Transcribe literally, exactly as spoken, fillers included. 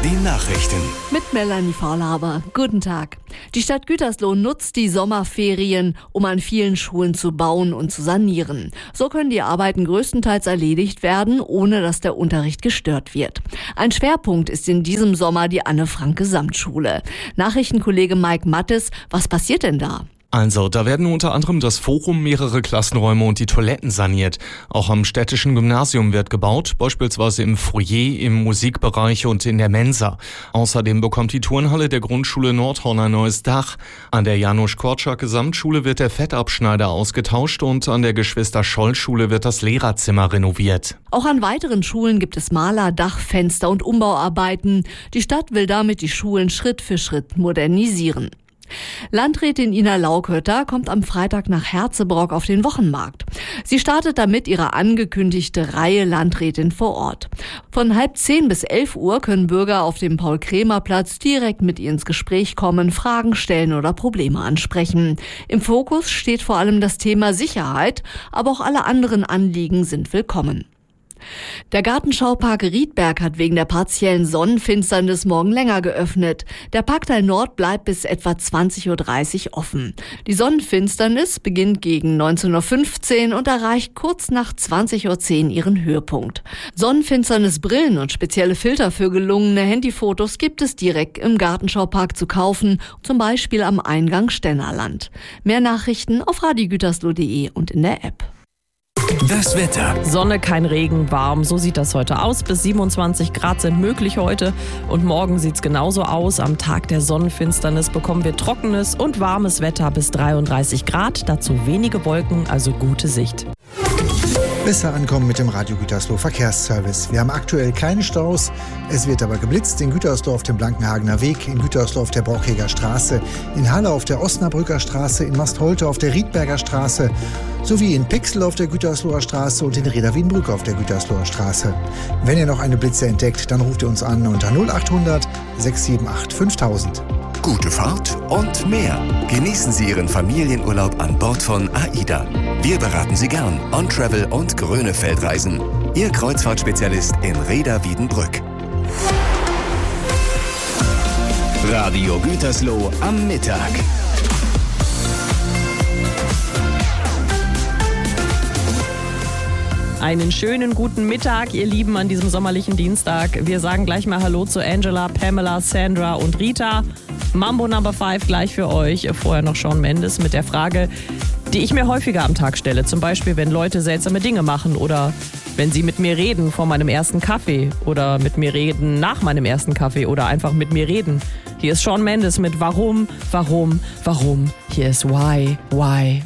Die Nachrichten. Mit Melanie Vorlaber. Guten Tag. Die Stadt Gütersloh nutzt die Sommerferien, um an vielen Schulen zu bauen und zu sanieren. So können die Arbeiten größtenteils erledigt werden, ohne dass der Unterricht gestört wird. Ein Schwerpunkt ist in diesem Sommer die Anne-Frank-Gesamtschule. Nachrichtenkollege Mike Mattes, was passiert denn da? Also, da werden unter anderem das Forum, mehrere Klassenräume und die Toiletten saniert. Auch am städtischen Gymnasium wird gebaut, beispielsweise im Foyer, im Musikbereich und in der Mensa. Außerdem bekommt die Turnhalle der Grundschule Nordhorn ein neues Dach. An der Janusz-Korczak-Gesamtschule wird der Fettabschneider ausgetauscht und an der Geschwister-Scholl-Schule wird das Lehrerzimmer renoviert. Auch an weiteren Schulen gibt es Maler-, Dach-, Fenster- und Umbauarbeiten. Die Stadt will damit die Schulen Schritt für Schritt modernisieren. Landrätin Ina Laukötter kommt am Freitag nach Herzebrock auf den Wochenmarkt. Sie startet damit ihre angekündigte Reihe Landrätin vor Ort. Von halb zehn bis elf Uhr können Bürger auf dem Paul-Kremer-Platz direkt mit ihr ins Gespräch kommen, Fragen stellen oder Probleme ansprechen. Im Fokus steht vor allem das Thema Sicherheit, aber auch alle anderen Anliegen sind willkommen. Der Gartenschaupark Riedberg hat wegen der partiellen Sonnenfinsternis morgen länger geöffnet. Der Parkteil Nord bleibt bis etwa zwanzig Uhr dreißig offen. Die Sonnenfinsternis beginnt gegen neunzehn Uhr fünfzehn und erreicht kurz nach zwanzig Uhr zehn ihren Höhepunkt. Sonnenfinsternisbrillen und spezielle Filter für gelungene Handyfotos gibt es direkt im Gartenschaupark zu kaufen, zum Beispiel am Eingang Stennerland. Mehr Nachrichten auf radio gütersloh punkt de und in der App. Das Wetter. Sonne, kein Regen, warm. So sieht das heute aus. Bis siebenundzwanzig Grad sind möglich heute. Und morgen sieht es genauso aus. Am Tag der Sonnenfinsternis bekommen wir trockenes und warmes Wetter bis dreiunddreißig Grad. Dazu wenige Wolken, also gute Sicht. Besser ankommen mit dem Radio Gütersloh Verkehrsservice. Wir haben aktuell keine Staus. Es wird aber geblitzt in Gütersloh auf dem Blankenhagener Weg, in Gütersloh auf der Brockheger Straße, in Halle auf der Osnabrücker Straße, in Mastholte auf der Riedberger Straße, sowie in Pixel auf der Gütersloher Straße und in Reda-Wienbrück auf der Gütersloher Straße. Wenn ihr noch eine Blitze entdeckt, dann ruft ihr uns an unter null acht hundert sechs sieben acht fünftausend. Gute Fahrt und mehr. Genießen Sie Ihren Familienurlaub an Bord von AIDA. Wir beraten Sie gern. On-Travel und Grönefeldreisen. Ihr Kreuzfahrtspezialist in Reda-Wiedenbrück. Radio Gütersloh am Mittag. Einen schönen guten Mittag, ihr Lieben, an diesem sommerlichen Dienstag. Wir sagen gleich mal Hallo zu Angela, Pamela, Sandra und Rita. Mambo Number five gleich für euch. Vorher noch Shawn Mendes mit der Frage, die ich mir häufiger am Tag stelle. Zum Beispiel, wenn Leute seltsame Dinge machen oder wenn sie mit mir reden vor meinem ersten Kaffee oder mit mir reden nach meinem ersten Kaffee oder einfach mit mir reden. Hier ist Shawn Mendes mit Warum, Warum, Warum. Hier ist Why, Why,